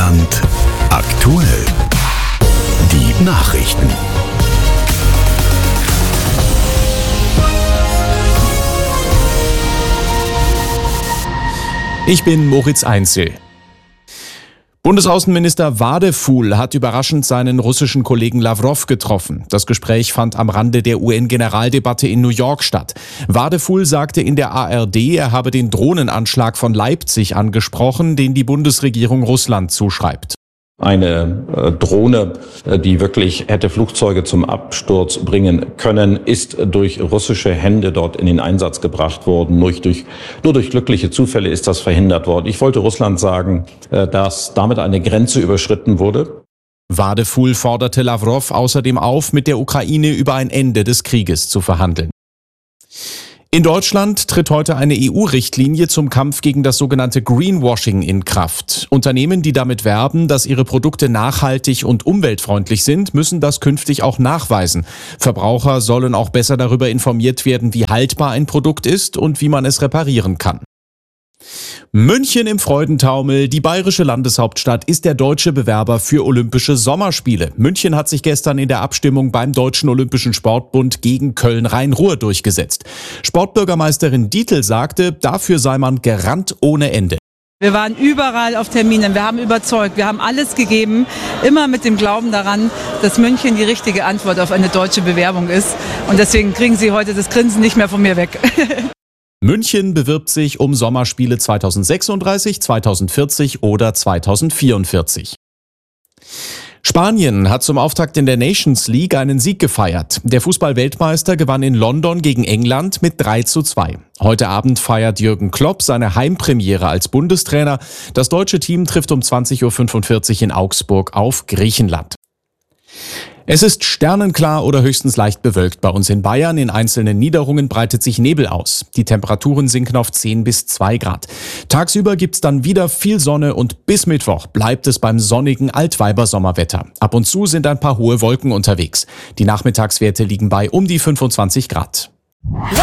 Rheinland aktuell. Die Nachrichten. Ich bin Moritz Einzel. Bundesaußenminister Wadefuhl hat überraschend seinen russischen Kollegen Lawrow getroffen. Das Gespräch fand am Rande der UN-Generaldebatte in New York statt. Wadefuhl sagte in der ARD, er habe den Drohnenanschlag von Leipzig angesprochen, den die Bundesregierung Russland zuschreibt. Eine Drohne, die wirklich hätte Flugzeuge zum Absturz bringen können, ist durch russische Hände dort in den Einsatz gebracht worden. Nur durch glückliche Zufälle ist das verhindert worden. Ich wollte Russland sagen, dass damit eine Grenze überschritten wurde. Wadefuhl forderte Lawrow außerdem auf, mit der Ukraine über ein Ende des Krieges zu verhandeln. In Deutschland tritt heute eine EU-Richtlinie zum Kampf gegen das sogenannte Greenwashing in Kraft. Unternehmen, die damit werben, dass ihre Produkte nachhaltig und umweltfreundlich sind, müssen das künftig auch nachweisen. Verbraucher sollen auch besser darüber informiert werden, wie haltbar ein Produkt ist und wie man es reparieren kann. München im Freudentaumel, die bayerische Landeshauptstadt, ist der deutsche Bewerber für Olympische Sommerspiele. München hat sich gestern in der Abstimmung beim Deutschen Olympischen Sportbund gegen Köln-Rhein-Ruhr durchgesetzt. Sportbürgermeisterin Dietl sagte, dafür sei man gerannt ohne Ende. Wir waren überall auf Terminen, wir haben überzeugt, wir haben alles gegeben, immer mit dem Glauben daran, dass München die richtige Antwort auf eine deutsche Bewerbung ist. Und deswegen kriegen Sie heute das Grinsen nicht mehr von mir weg. München bewirbt sich um Sommerspiele 2036, 2040 oder 2044. Spanien hat zum Auftakt in der Nations League einen Sieg gefeiert. Der Fußball-Weltmeister gewann in London gegen England mit 3:2. Heute Abend feiert Jürgen Klopp seine Heimpremiere als Bundestrainer. Das deutsche Team trifft um 20:45 Uhr in Augsburg auf Griechenland. Es ist sternenklar oder höchstens leicht bewölkt bei uns in Bayern. In einzelnen Niederungen breitet sich Nebel aus. Die Temperaturen sinken auf 10 bis 2 Grad. Tagsüber gibt's dann wieder viel Sonne und bis Mittwoch bleibt es beim sonnigen Altweibersommerwetter. Ab und zu sind ein paar hohe Wolken unterwegs. Die Nachmittagswerte liegen bei um die 25 Grad.